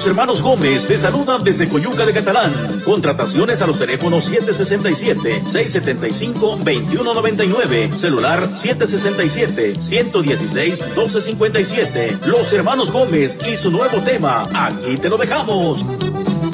Los hermanos Gómez te saludan desde Coyuca de Catalán. Contrataciones a los teléfonos 767-675-2199, celular 767-116-1257. Los hermanos Gómez y su nuevo tema, Aquí te lo dejamos.